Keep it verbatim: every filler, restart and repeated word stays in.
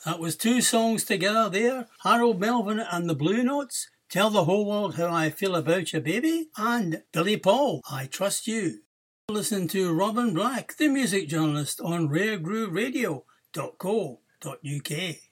That was two songs together there. Harold Melvin and the Blue Notes, Tell the Whole World How I Feel About You Baby, and Billy Paul, I Trust You. Listen to Robin Black, the music journalist, on rare groove radio dot co dot uk.